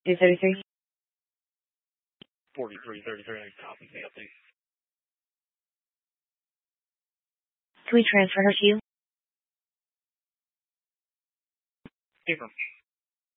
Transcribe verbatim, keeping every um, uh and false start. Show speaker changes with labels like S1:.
S1: two thirty-three.
S2: forty-three thirty-three, I copy the update.
S1: Can we transfer her to you?
S2: Different.